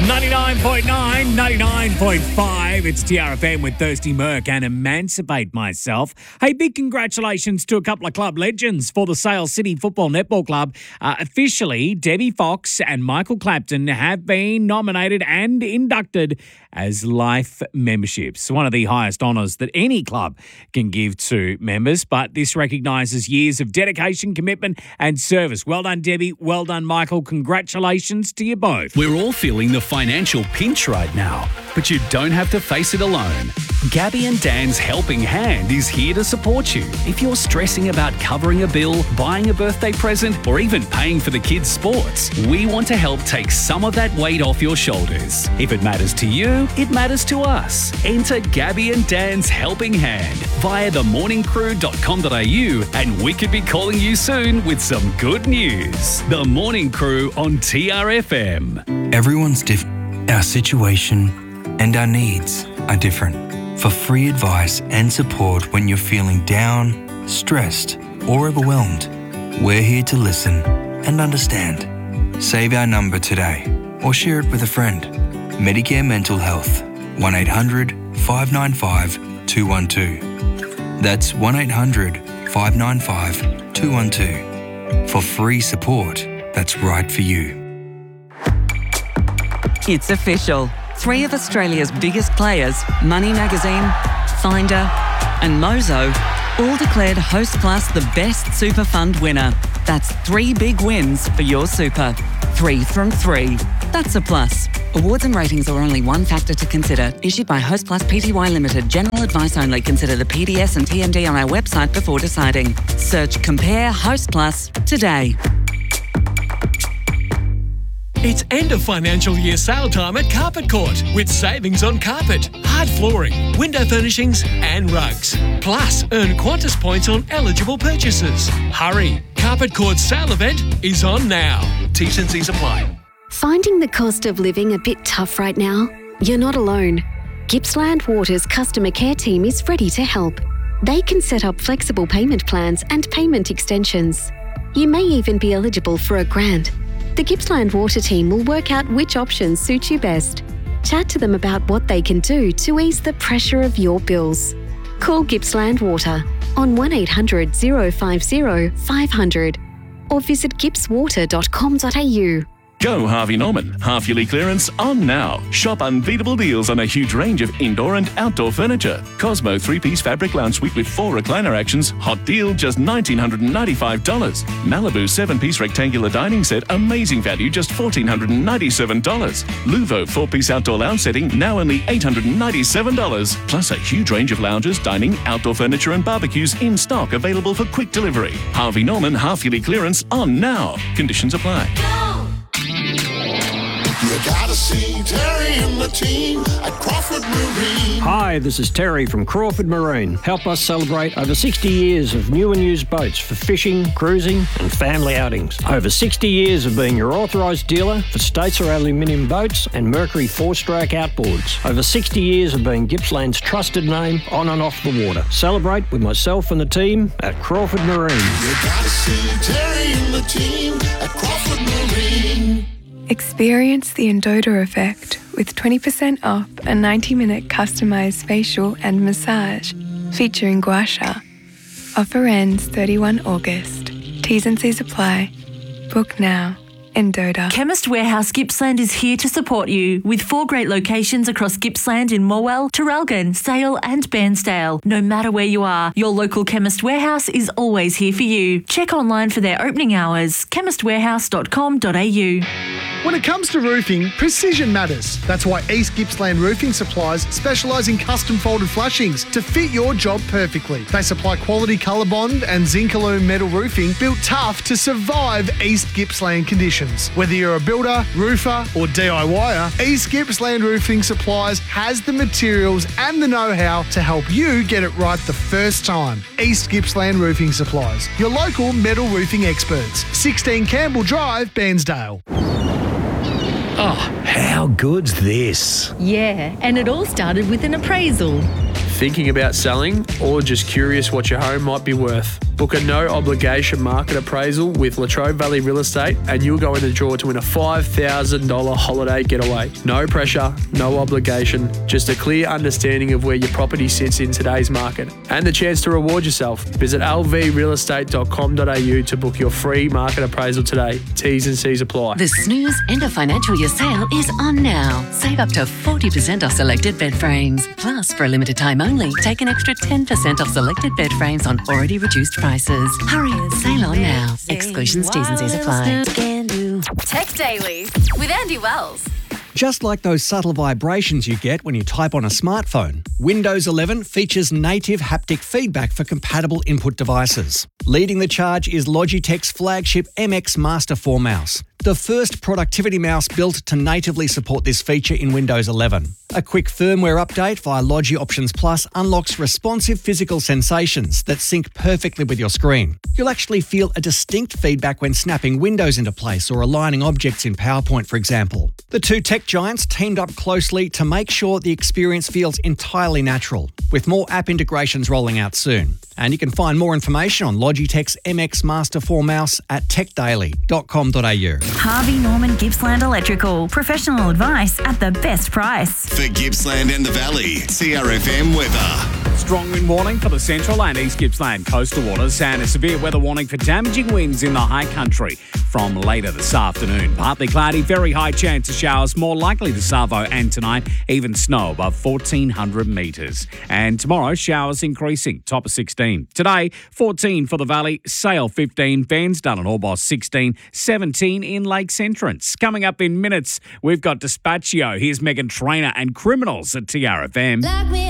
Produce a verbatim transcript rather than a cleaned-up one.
ninety-nine point nine, ninety-nine point five. It's T R F M with Thirsty Merc and Emancipate Myself. Hey, big congratulations to a couple of club legends for the Sale City Football Netball Club. Uh, officially, Debbie Fox and Michael Clapton have been nominated and inducted as life memberships. One of the highest honours that any club can give to members, but this recognises years of dedication, commitment and service. Well done, Debbie. Well done, Michael. Congratulations to you both. We're all feeling the financial pinch right now, but you don't have to face it alone. Gabby and Dan's Helping Hand is here to support you. If you're stressing about covering a bill, buying a birthday present, or even paying for the kids' sports, we want to help take some of that weight off your shoulders. If it matters to you, it matters to us. Enter Gabby and Dan's Helping Hand via the morning crew dot com dot a u and we could be calling you soon with some good news. The Morning Crew on T R F M. Everyone's different. Our situation and our needs are different. For free advice and support when you're feeling down, stressed, or overwhelmed, we're here to listen and understand. Save our number today or share it with a friend. Medicare Mental Health, one eight hundred five nine five two one two. That's one eight hundred five nine five two one two. For free support that's right for you. It's official. Three of Australia's biggest players, Money Magazine, Finder and Mozo, all declared Hostplus the best super fund winner. That's three big wins for your super. Three from three. That's a plus. Awards and ratings are only one factor to consider. Issued by Hostplus Pty Limited. General advice only. Consider the P D S and T M D on our website before deciding. Search Compare Hostplus today. It's end of financial year sale time at Carpet Court with savings on carpet, hard flooring, window furnishings and rugs. Plus, earn Qantas points on eligible purchases. Hurry! Carpet Court's sale event is on now. T's and C's apply. Finding the cost of living a bit tough right now? You're not alone. Gippsland Water's customer care team is ready to help. They can set up flexible payment plans and payment extensions. You may even be eligible for a grant. The Gippsland Water team will work out which options suit you best. Chat to them about what they can do to ease the pressure of your bills. Call Gippsland Water on one eight hundred oh five oh five hundred or visit gips water dot com dot a u. Go Harvey Norman. Half-yearly clearance on now. Shop unbeatable deals on a huge range of indoor and outdoor furniture. Cosmo three-piece fabric lounge suite with four recliner actions. Hot deal, just one thousand nine hundred ninety-five dollars. Malibu seven-piece rectangular dining set. Amazing value, just one thousand four hundred ninety-seven dollars. Luvo four-piece outdoor lounge setting. Now only eight hundred ninety-seven dollars. Plus a huge range of lounges, dining, outdoor furniture and barbecues in stock available for quick delivery. Harvey Norman half-yearly clearance on now. Conditions apply. You gotta see Terry and the team at Crawford Marine. Hi, this is Terry from Crawford Marine. Help us celebrate over sixty years of new and used boats for fishing, cruising and family outings. Over sixty years of being your authorised dealer for Statesar aluminium boats and Mercury four-stroke outboards. Over sixty years of being Gippsland's trusted name on and off the water. Celebrate with myself and the team at Crawford Marine. You gotta see Terry and the team at Crawford Marine. Experience the Endota effect with twenty percent off a ninety minute customised facial and massage featuring gua sha. Offer ends thirty-first of August. T's and C's apply. Book now. Endota. Chemist Warehouse Gippsland is here to support you with four great locations across Gippsland in Morwell, Traralgon, Sale and Bairnsdale. No matter where you are, your local Chemist Warehouse is always here for you. Check online for their opening hours, chemist warehouse dot com dot a u. When it comes to roofing, precision matters. That's why East Gippsland Roofing Supplies specialise in custom folded flashings to fit your job perfectly. They supply quality Colorbond and Zincalume metal roofing built tough to survive East Gippsland conditions. Whether you're a builder, roofer or DIYer, East Gippsland Roofing Supplies has the materials and the know-how to help you get it right the first time. East Gippsland Roofing Supplies, your local metal roofing experts. sixteen Campbell Drive, Bairnsdale. Oh, how good's this? Yeah, and it all started with an appraisal. Thinking about selling or just curious what your home might be worth? Book a no-obligation market appraisal with Latrobe Valley Real Estate and you'll go in the draw to win a five thousand dollars holiday getaway. No pressure, no obligation, just a clear understanding of where your property sits in today's market and the chance to reward yourself. Visit l v real estate dot com dot a u to book your free market appraisal today. T's and C's apply. The Snooze End of Financial Year sale is on now. Save up to forty percent off selected bed frames. Plus, for a limited time only, take an extra ten percent off selected bed frames on already reduced prices. Hurry, sale on now. Exclusions, T's and C's apply. Tech Daily with Andy Wells. Just like those subtle vibrations you get when you type on a smartphone, Windows eleven features native haptic feedback for compatible input devices. Leading the charge is Logitech's flagship M X Master four mouse, the first productivity mouse built to natively support this feature in Windows eleven. A quick firmware update via Logi Options Plus unlocks responsive physical sensations that sync perfectly with your screen. You'll actually feel a distinct feedback when snapping windows into place or aligning objects in PowerPoint, for example. The two tech giants teamed up closely to make sure the experience feels entirely natural, with more app integrations rolling out soon. And you can find more information on Logitech's M X Master four mouse at tech daily dot com dot a u. Harvey Norman Gippsland Electrical. Professional advice at the best price. For Gippsland and the Valley, T R F M weather. Strong wind warning for the central and east Gippsland coastal waters and a severe weather warning for damaging winds in the high country from later this afternoon. Partly cloudy, very high chance of showers, more likely to Savo and tonight, even snow above fourteen hundred metres. And tomorrow, showers increasing, top of sixteen. Today, fourteen for the Valley, Sale fifteen, Bairnsdale and Orbost sixteen, seventeen in Lakes Entrance. Coming up in minutes, we've got Dispatchio. Here's Megan Trainor and Criminals at T R F M.